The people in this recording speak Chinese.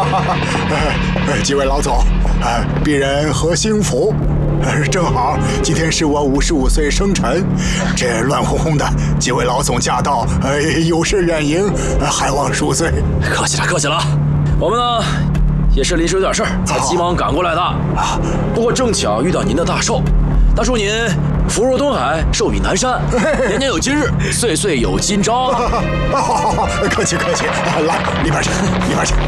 几位老总，鄙人何兴福。正好今天是我55岁生辰，这乱哄哄的，几位老总驾到，有事远迎，还望恕罪。 客气了，客气了。我们呢，也是临时有点事儿，才急忙赶过来的。不过正巧遇到您的大寿，他说您福如东海，寿比南山，年年有今日，岁岁有今朝。 好，客气客气，来里边去，里边去。